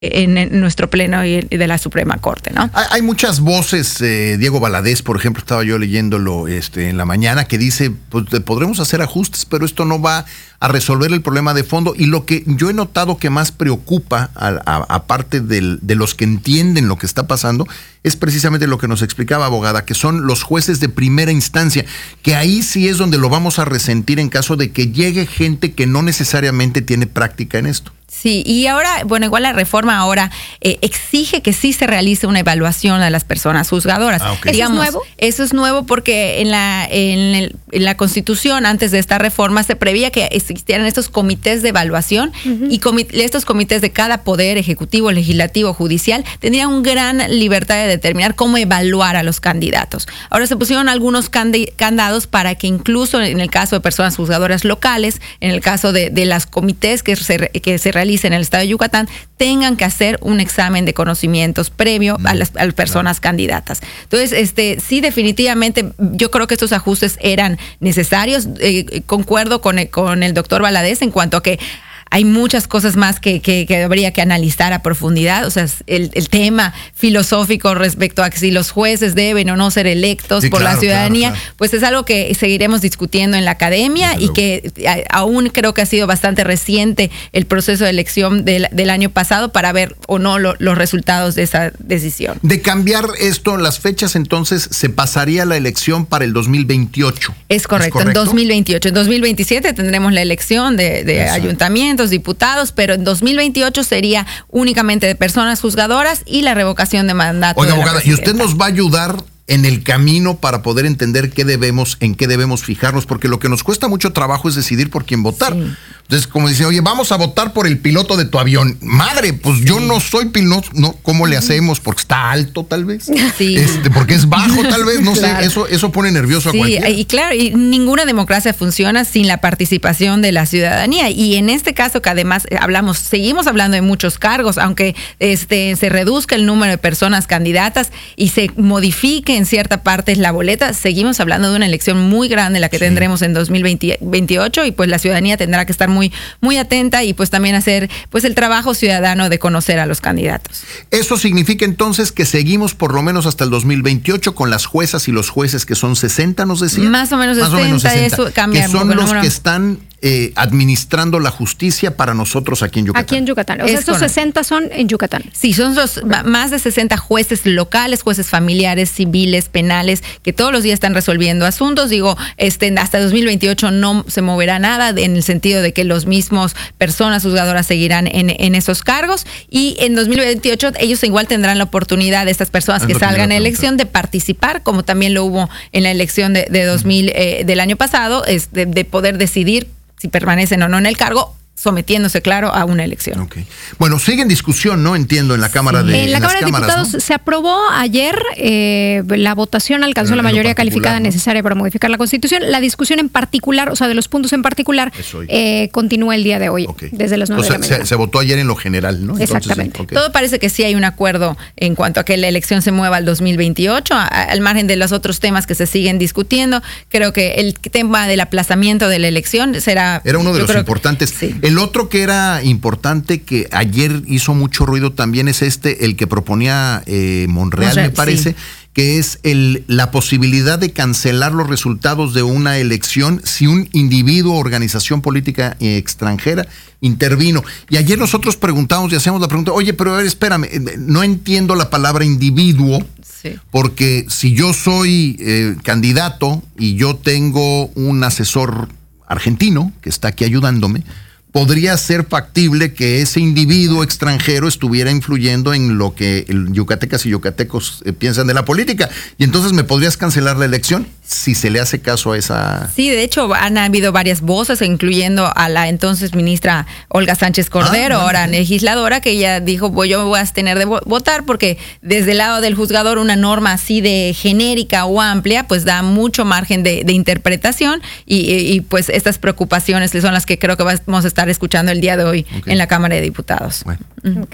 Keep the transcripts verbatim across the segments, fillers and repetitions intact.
en, en nuestro pleno y de la Suprema Corte, ¿no? Hay, hay muchas voces, eh, Diego Valadez, por ejemplo, estaba yo leyéndolo este, en la mañana, que dice, pues podremos hacer ajustes, pero esto no va a resolver el problema de fondo. Y lo que yo he notado que más preocupa, aparte de los que entienden lo que está pasando, es precisamente lo que nos explicaba, abogada, que son los jueces de primera instancia, que ahí sí es donde lo vamos a resentir en caso de que llegue gente que no necesariamente tiene práctica en esto. Sí, y ahora, bueno, igual la reforma ahora eh, exige que sí se realice una evaluación a las personas juzgadoras. Ah, okay. Digamos, ¿Eso es nuevo? Eso es nuevo porque en la, en, el, en la Constitución, antes de esta reforma, se preveía que existieran estos comités de evaluación uh-huh. y comi- estos comités de cada poder ejecutivo, legislativo, judicial, tendrían una gran libertad de determinar cómo evaluar a los candidatos. Ahora se pusieron algunos candi- candados para que incluso en el caso de personas juzgadoras locales, en el caso de, de las comités que se, que se realizan en el estado de Yucatán, tengan que hacer un examen de conocimientos previo a las, a las personas claro. candidatas. Entonces, este, sí, definitivamente, yo creo que estos ajustes eran necesarios. Eh, concuerdo con el, con el doctor Valadez en cuanto a que hay muchas cosas más que, que, que habría que analizar a profundidad. O sea, el, el tema filosófico respecto a que si los jueces deben o no ser electos sí, por claro, la ciudadanía, claro, claro. pues es algo que seguiremos discutiendo en la academia y que aún creo que ha sido bastante reciente el proceso de elección del, del año pasado para ver o no lo, los resultados de esa decisión. De cambiar esto, las fechas, entonces, se pasaría la elección para el dos mil veintiocho. Es correcto, ¿Es correcto? en dos mil veintiocho. En dos mil veintisiete tendremos la elección de, de ayuntamientos, diputados, pero en dos mil veintiocho sería únicamente de personas juzgadoras y la revocación de mandato. Oiga, abogada, ¿y usted nos va a ayudar en el camino para poder entender qué debemos, en qué debemos fijarnos? Porque lo que nos cuesta mucho trabajo es decidir por quién votar. Sí. Entonces, como dicen, oye, vamos a votar por el piloto de tu avión. Madre, pues sí. yo no soy piloto, ¿no? ¿Cómo le hacemos? Porque está alto, tal vez. Sí. Este, porque es bajo, tal vez, no claro. sé. Eso, eso pone nervioso sí, a cualquiera. Y claro, y ninguna democracia funciona sin la participación de la ciudadanía. Y en este caso, que además hablamos, seguimos hablando de muchos cargos, aunque este se reduzca el número de personas candidatas y se modifique en cierta parte la boleta, seguimos hablando de una elección muy grande la que sí. tendremos en dos mil veintiocho y pues la ciudadanía tendrá que estar muy muy atenta y pues también hacer pues el trabajo ciudadano de conocer a los candidatos. Eso significa entonces que seguimos por lo menos hasta el dos mil veintiocho con las juezas y los jueces que son sesenta, nos decía. Más o menos Más sesenta, o menos sesenta, eso cambia. Que son los número. que están eh, administrando la justicia para nosotros aquí en Yucatán. Aquí en Yucatán. O sea, estos sesenta son en Yucatán. Sí, son los, más de sesenta jueces locales, jueces familiares, civiles, penales, que todos los días están resolviendo asuntos. Digo, este, hasta dos mil veintiocho no se moverá nada en el sentido de que los mismos personas juzgadoras seguirán en, en esos cargos. Y en dos mil veintiocho ellos igual tendrán la oportunidad de estas personas que salgan en elección de participar, como también lo hubo en la elección de, de dos mil eh, del año pasado, es de, de poder decidir si permanecen o no en el cargo, sometiéndose, claro, a una elección. Okay. Bueno, sigue en discusión, ¿no? Entiendo, en la Cámara sí. de En la Cámara de Diputados, ¿no? Se aprobó ayer, eh, la votación alcanzó la mayoría calificada ¿no? necesaria para modificar la Constitución. La discusión en particular, o sea, de los puntos en particular, eh, continúa el día de hoy, okay. desde las nueve o sea, de la mañana. Se, se votó ayer en lo general, ¿no? Exactamente. Entonces, okay. Todo parece que sí hay un acuerdo en cuanto a que la elección se mueva al dos mil veintiocho, a, al margen de los otros temas que se siguen discutiendo. Creo que el tema del aplazamiento de la elección será... Era uno de los importantes. Que, sí. El otro que era importante, que ayer hizo mucho ruido también, es este, el que proponía eh, Monreal, Monreal, me parece, sí. que es el, la posibilidad de cancelar los resultados de una elección si un individuo o organización política eh, extranjera intervino. Y ayer nosotros preguntamos y hacíamos la pregunta, oye, pero a ver, espérame, no entiendo la palabra individuo, sí. porque si yo soy eh, candidato y yo tengo un asesor argentino que está aquí ayudándome, podría ser factible que ese individuo extranjero estuviera influyendo en lo que el yucatecas y yucatecos eh, piensan de la política. Y entonces me podrías cancelar la elección si se le hace caso a esa... Sí, de hecho han habido varias voces, incluyendo a la entonces ministra Olga Sánchez Cordero, ah, bueno, ahora sí. legisladora, que ella dijo, pues yo voy a tener de votar porque desde el lado del juzgador una norma así de genérica o amplia, pues da mucho margen de, de interpretación y, y, y pues estas preocupaciones son las que creo que vamos a estar escuchando el día de hoy okay. en la Cámara de Diputados. Bueno. Okay.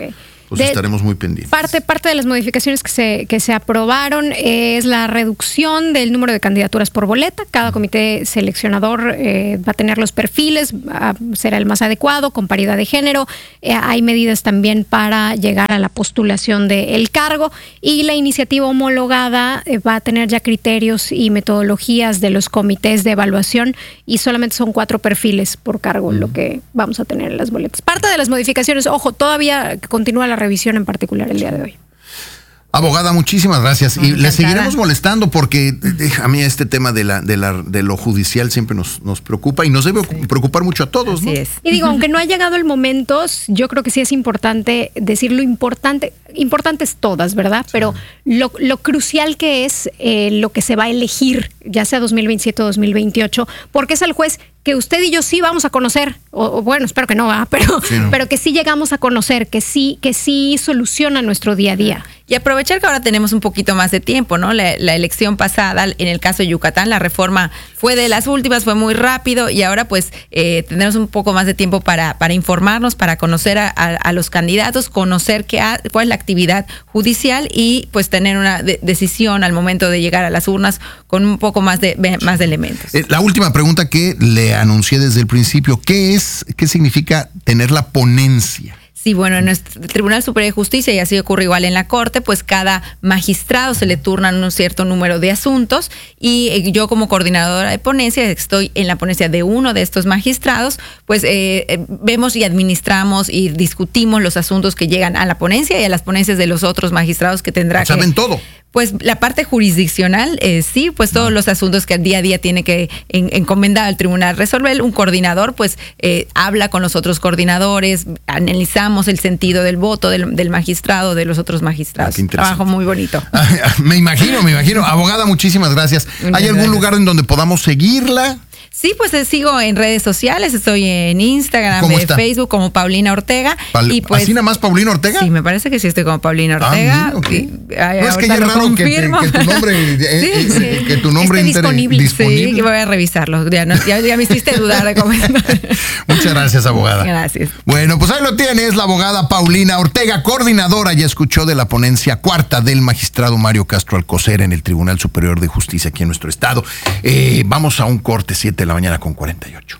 Pues de, estaremos muy pendientes. Parte, parte de las modificaciones que se, que se aprobaron es la reducción del número de candidaturas por boleta. Cada comité seleccionador eh, va a tener los perfiles, va, será el más adecuado, con paridad de género. Eh, hay medidas también para llegar a la postulación del cargo, y la iniciativa homologada eh, va a tener ya criterios y metodologías de los comités de evaluación, y solamente son cuatro perfiles por cargo mm. lo que vamos a tener en las boletas. Parte de las modificaciones, ojo, todavía continúa la revisión en particular el día de hoy. Abogada, muchísimas gracias. Y le seguiremos molestando porque eh, a mí este tema de la, de la de lo judicial siempre nos, nos preocupa y nos debe sí. preocupar mucho a todos, Así ¿no? es. Y digo, aunque no ha llegado el momento, yo creo que sí es importante decir lo importante, importantes todas, ¿verdad? Sí. Pero lo, lo crucial que es eh, lo que se va a elegir, ya sea dos mil veintisiete o dos mil veintiocho, porque es el juez que usted y yo sí vamos a conocer, o, o bueno, espero que no, ¿verdad? Pero, sí, no. pero que sí llegamos a conocer, que sí, que sí soluciona nuestro día a día. Y aprovechar que ahora tenemos un poquito más de tiempo, ¿no? La, la elección pasada, en el caso de Yucatán, la reforma fue de las últimas, fue muy rápido, y ahora pues eh, tenemos un poco más de tiempo para, para informarnos, para conocer a, a, a los candidatos, conocer qué ha, cuál es la actividad judicial, y pues tener una de, decisión al momento de llegar a las urnas con un poco más de, más de elementos. Eh, la última pregunta que le anuncié desde el principio, ¿qué es, qué significa tener la ponencia? Sí, bueno, en nuestro Tribunal Superior de Justicia, y así ocurre igual en la Corte, pues cada magistrado se le turnan un cierto número de asuntos, y yo como coordinadora de ponencia estoy en la ponencia de uno de estos magistrados, pues eh, vemos y administramos y discutimos los asuntos que llegan a la ponencia y a las ponencias de los otros magistrados que tendrá que... ¿Saben todo? Pues la parte jurisdiccional, eh, sí, pues todos no. los asuntos que al día a día tiene que en, encomendar al tribunal resolver. Un coordinador, pues, eh, habla con los otros coordinadores, analizamos el sentido del voto del, del magistrado, de los otros magistrados. Ah, trabajo muy bonito. Me imagino, me imagino. Abogada, muchísimas gracias. ¿Hay gracias. algún lugar en donde podamos seguirla? Sí, pues eh, sigo en redes sociales, estoy en Instagram, en Facebook como Paulina Ortega. Pal- y pues, ¿Así nada más Paulina Ortega? Sí, me parece que sí estoy como Paulina Ortega. Ah, okay. y, ay, no, es que ya es raro que, que, que tu nombre, sí, eh, sí. Que tu nombre esté disponible. disponible. Sí, voy a revisarlo. Ya, no, ya, ya me hiciste dudar de comentar. Muchas gracias, abogada. Gracias. Bueno, pues ahí lo tienes, la abogada Paulina Ortega, coordinadora, ya escuchó, de la ponencia cuarta del magistrado Mario Castro Alcocer en el Tribunal Superior de Justicia aquí en nuestro estado. Eh, vamos a un corte, siete de la mañana con cuarenta y ocho.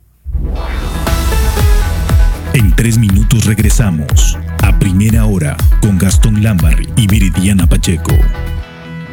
En tres minutos regresamos a Primera Hora con Gastón Lambarri y Viridiana Pacheco.